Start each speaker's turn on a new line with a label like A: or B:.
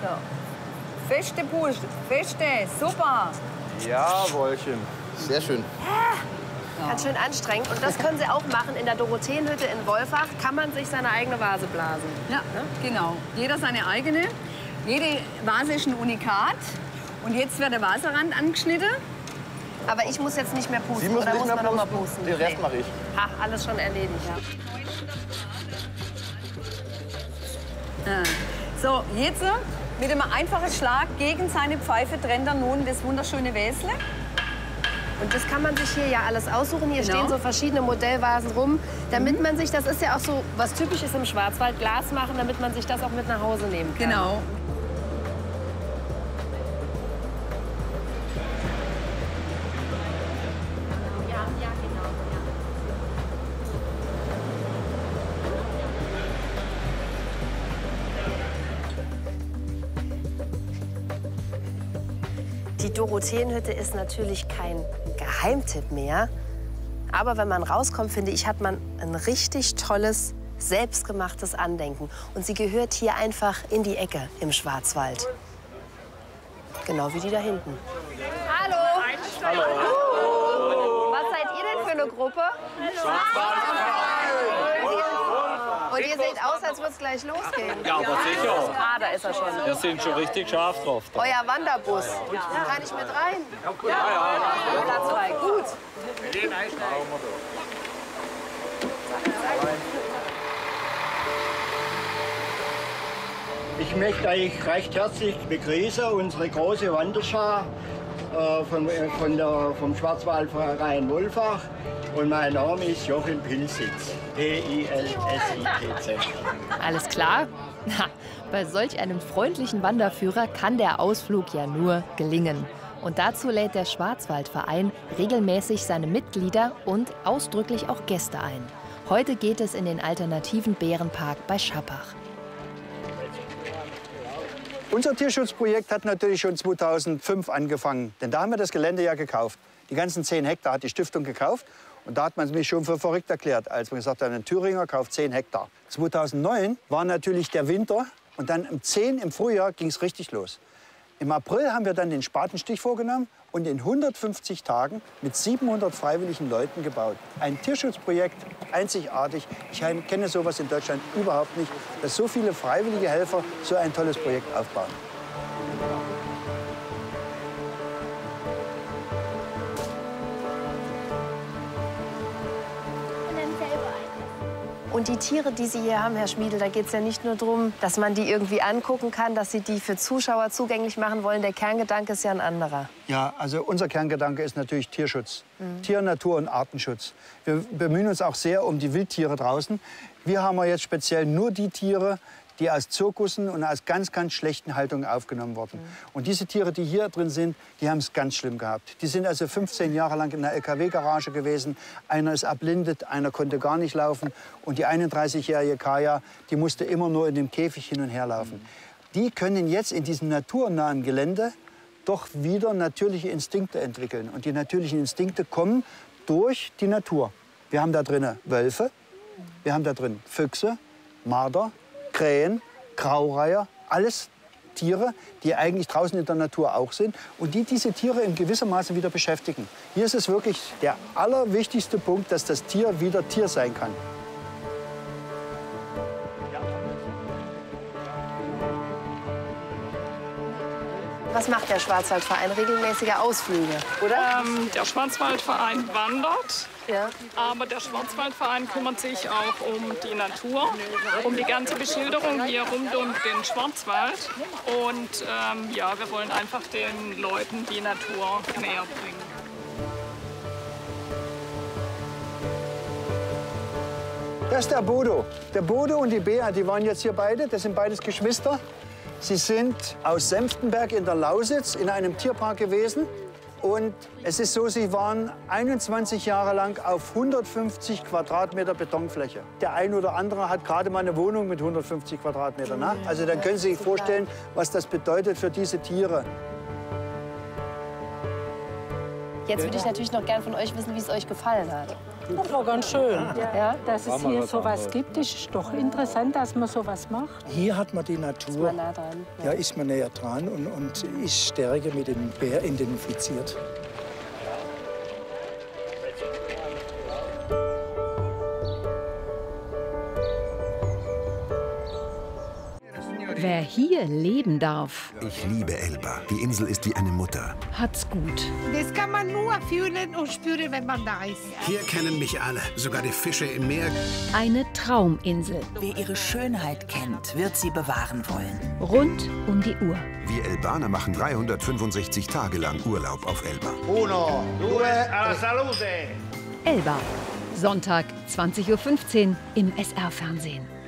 A: So. Feste Push, feste, super.
B: Jawohlchen.
C: Sehr schön.
D: Ganz schön anstrengend. Und das können Sie auch machen. In der Dorotheenhütte in Wolfach kann man sich seine eigene Vase blasen.
A: Ja, genau. Jeder seine eigene. Jede Vase ist ein Unikat. Und jetzt wird der Vaserand angeschnitten.
D: Aber ich muss jetzt nicht mehr pusten.
C: Sie müssen
D: oder
C: nicht
D: muss
C: mehr
D: man noch mal
C: pusten.
D: pusten?
C: Den Rest mache ich.
D: Ha, alles schon erledigt. Ja.
A: So, jetzt mit einem einfachen Schlag gegen seine Pfeife trennt er nun das wunderschöne Wäsle.
D: Und das kann man sich hier ja alles aussuchen. Hier
A: Genau.
D: stehen so verschiedene Modellvasen rum, damit man sich, das ist ja auch so was Typisches im Schwarzwald, Glas machen, damit man sich das auch mit nach Hause nehmen kann.
A: Genau.
D: Die Dorotheenhütte ist natürlich kein Geheimtipp mehr. Aber wenn man rauskommt, finde ich, hat man ein richtig tolles, selbstgemachtes Andenken. Und sie gehört hier einfach in die Ecke im Schwarzwald. Genau wie die da hinten. Hallo! Hallo! Was seid ihr denn für eine Gruppe? Und ihr seht aus, als würde es gleich losgehen.
E: Ja, aber sicher.
D: Ah, da ist er schon.
E: Wir sind schon richtig scharf drauf. Da.
D: Euer Wanderbus. Kann ich mit rein? Ja. Platz frei. Gut.
F: Ich möchte euch recht herzlich begrüßen, unsere große Wanderschar vom Schwarzwaldverein Wolfach. Und mein Name ist Jochen Pilsitz. P-I-L-S-I-T-Z.
G: Alles klar? Na, bei solch einem freundlichen Wanderführer kann der Ausflug ja nur gelingen. Und dazu lädt der Schwarzwaldverein regelmäßig seine Mitglieder und ausdrücklich auch Gäste ein. Heute geht es in den alternativen Bärenpark bei Schappach.
F: Unser Tierschutzprojekt hat natürlich schon 2005 angefangen, denn da haben wir das Gelände ja gekauft. Die ganzen 10 Hektar hat die Stiftung gekauft und da hat man mich schon für verrückt erklärt, als wir gesagt haben, ein Thüringer kauft 10 Hektar. 2009 war natürlich der Winter und dann im Frühjahr ging es richtig los. Im April haben wir dann den Spatenstich vorgenommen und in 150 Tagen mit 700 freiwilligen Leuten gebaut. Ein Tierschutzprojekt, einzigartig. Ich kenne sowas in Deutschland überhaupt nicht, dass so viele freiwillige Helfer so ein tolles Projekt aufbauen.
D: Und die Tiere, die Sie hier haben, Herr Schmiedl, da geht es ja nicht nur darum, dass man die irgendwie angucken kann, dass Sie die für Zuschauer zugänglich machen wollen. Der Kerngedanke ist ja ein anderer.
F: Ja, also unser Kerngedanke ist natürlich Tierschutz. Tier-, Natur- und Artenschutz. Wir bemühen uns auch sehr um die Wildtiere draußen. Wir haben jetzt speziell nur die Tiere, die aus Zirkussen und aus ganz, ganz schlechten Haltungen aufgenommen wurden. Und diese Tiere, die hier drin sind, die haben es ganz schlimm gehabt. Die sind also 15 Jahre lang in der LKW-Garage gewesen. Einer ist erblindet, einer konnte gar nicht laufen. Und die 31-jährige Kaya, die musste immer nur in dem Käfig hin und her laufen. Die können jetzt in diesem naturnahen Gelände doch wieder natürliche Instinkte entwickeln. Und die natürlichen Instinkte kommen durch die Natur. Wir haben da drinnen Wölfe, wir haben da drin Füchse, Marder, Krähen, Graureiher, alles Tiere, die eigentlich draußen in der Natur auch sind und die diese Tiere in gewissem Maße wieder beschäftigen. Hier ist es wirklich der allerwichtigste Punkt, dass das Tier wieder Tier sein kann.
D: Was macht der Schwarzwaldverein? Regelmäßige Ausflüge, oder?
H: Der Schwarzwaldverein wandert,
D: Ja.
H: aber der Schwarzwaldverein kümmert sich auch um die Natur, um die ganze Beschilderung hier rund um den Schwarzwald. Und ja, wir wollen einfach den Leuten die Natur näher bringen.
F: Das ist der Bodo. Der Bodo und die Bea, die waren jetzt hier beide, das sind beides Geschwister. Sie sind aus Senftenberg in der Lausitz in einem Tierpark gewesen. Und es ist so, sie waren 21 Jahre lang auf 150 Quadratmeter Betonfläche. Der ein oder andere hat gerade mal eine Wohnung mit 150 Quadratmetern. Ne? Also dann können Sie sich vorstellen, was das bedeutet für diese Tiere.
D: Jetzt würde ich natürlich noch gern von euch wissen, wie es euch gefallen hat.
C: Das war ganz schön. Ja, dass es hier sowas gibt, ist doch interessant, dass man sowas macht.
I: Hier hat man die Natur.
D: Ist man nah dran.
I: Ja, ist man näher dran und ist stärker mit dem Bär identifiziert.
J: Wer hier leben darf,
K: Ich liebe Elba. Die Insel ist wie eine Mutter.
J: hat's gut.
L: Das kann man nur fühlen und spüren, wenn man da ist.
K: Hier kennen mich alle, sogar die Fische im Meer.
J: Eine Trauminsel.
M: Wer ihre Schönheit kennt, wird sie bewahren wollen.
J: Rund um die Uhr.
K: Wir Elbaner machen 365 Tage lang Urlaub auf Elba.
B: 1, 2, alla salute!
J: Elba. Sonntag, 20:15 Uhr im SR-Fernsehen.